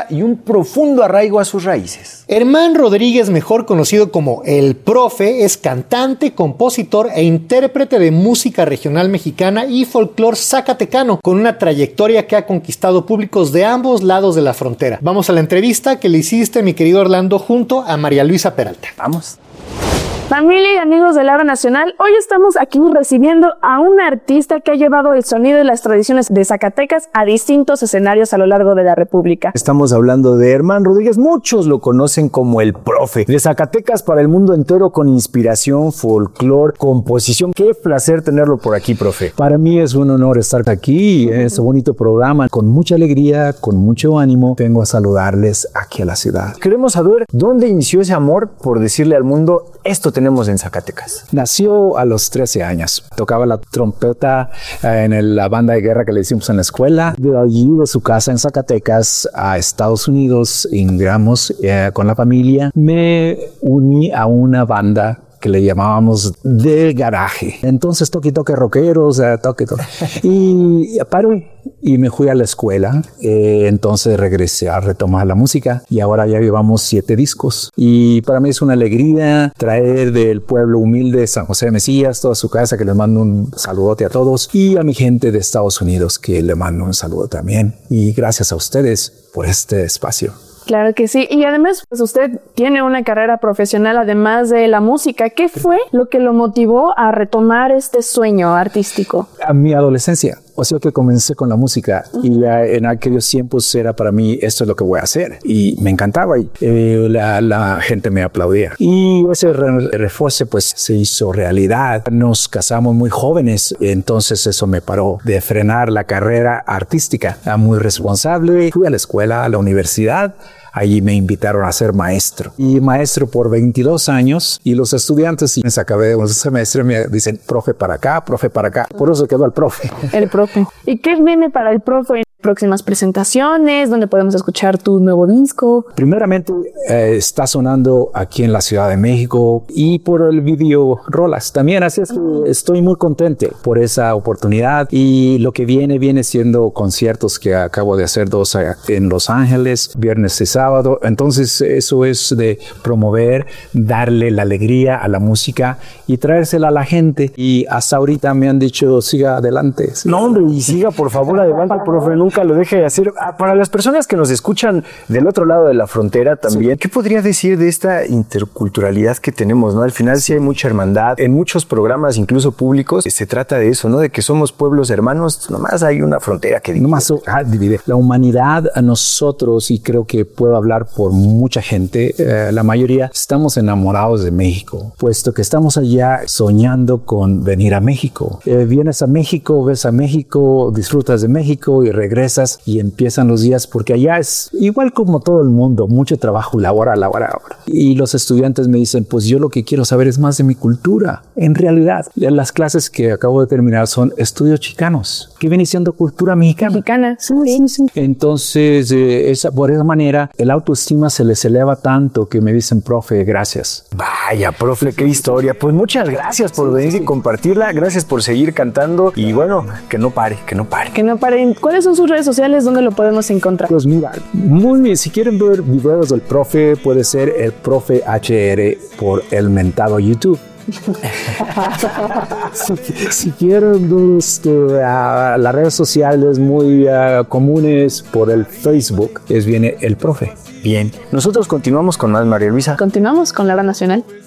música y un profundo arraigo a sus raíces. Herman Rodríguez, mejor conocido como El Profe, es cantante, compositor e intérprete de música regional mexicana y folclore zacatecano, con una trayectoria que ha conquistado públicos de ambos lados de la frontera. Vamos a la entrevista que le hiciste, mi querido Orlando, junto a María Luisa Peralta. Vamos. Familia y amigos de La Hora Nacional, hoy estamos aquí recibiendo a un artista que ha llevado el sonido y las tradiciones de Zacatecas a distintos escenarios a lo largo de la República. Estamos hablando de Herman Rodríguez, muchos lo conocen como El Profe, de Zacatecas para el mundo entero, con inspiración, folclore, composición. Qué placer tenerlo por aquí, profe. Para mí es un honor estar aquí en este bonito programa, con mucha alegría, con mucho ánimo. Vengo a saludarles aquí a la ciudad. Queremos saber dónde inició ese amor por decirle al mundo: esto tenemos en Zacatecas. Nació a los 13 años. Tocaba la trompeta en la banda de guerra que le hicimos en la escuela. De allí, de su casa en Zacatecas a Estados Unidos, emigramos con la familia. Me uní a una banda que le llamábamos del garaje. Entonces toque rockeros, toque. Y paré y me fui a la escuela. Entonces regresé a retomar la música y ahora ya llevamos 7 discos. Y para mí es una alegría traer del pueblo humilde de San José de Mesías, toda su casa, que les mando un saludote a todos, y a mi gente de Estados Unidos, que le mando un saludo también. Y gracias a ustedes por este espacio. Claro que sí. Y además, pues usted tiene una carrera profesional además de la música. ¿Qué fue lo que lo motivó a retomar este sueño artístico? A mi adolescencia. O sea que comencé con la música y en aquellos tiempos era para mí, esto es lo que voy a hacer. Y me encantaba y la gente me aplaudía. Y ese refuerzo pues se hizo realidad. Nos casamos muy jóvenes, entonces eso me paró de frenar la carrera artística. Era muy responsable. Fui a la escuela, a la universidad. Allí me invitaron a ser maestro. Y maestro por 22 años. Y los estudiantes, y me acabé de un semestre, me dicen, profe para acá, profe para acá. Por eso quedó el profe. El profe. ¿Y qué viene para el profe? Próximas presentaciones, donde podemos escuchar tu nuevo disco. Primeramente está sonando aquí en la Ciudad de México y por el video rolas también, así es que estoy muy contento por esa oportunidad. Y lo que viene siendo conciertos que acabo de hacer 2 en Los Ángeles, viernes y sábado. Entonces eso es de promover, darle la alegría a la música y traérsela a la gente. Y hasta ahorita me han dicho, siga adelante. No, hombre, y siga por favor adelante, profe, nunca lo deje de hacer. Para las personas que nos escuchan del otro lado de la frontera también, sí. ¿Qué podría decir de esta interculturalidad que tenemos, no? Al final sí hay mucha hermandad. En muchos programas, incluso públicos, se trata de eso, ¿no? De que somos pueblos hermanos, nomás hay una frontera que divide. La humanidad, a nosotros, y creo que puedo hablar por mucha gente, la mayoría, estamos enamorados de México, puesto que estamos allá soñando con venir a México. Vienes a México, ves a México, disfrutas de México y regresas y empiezan los días, porque allá es igual como todo el mundo, mucho trabajo, labora. Y los estudiantes me dicen, pues yo lo que quiero saber es más de mi cultura. En realidad, las clases que acabo de terminar son estudios chicanos, que viene siendo cultura mexicana. Sí. Entonces, por esa manera, el autoestima se les eleva tanto que me dicen, profe, gracias. Vaya, profe, qué historia. Pues muchas gracias por venir y compartirla. Gracias por seguir cantando. Y bueno, que no pare. ¿Cuáles son sus redes sociales? ¿Dónde lo podemos encontrar? Pues mira, muy bien, si quieren ver videos del profe, puede ser el profe HR por el mentado YouTube. si quieren las redes sociales muy comunes por el Facebook, viene el profe. Bien, nosotros continuamos con más, María Luisa. Continuamos con La Hora Nacional.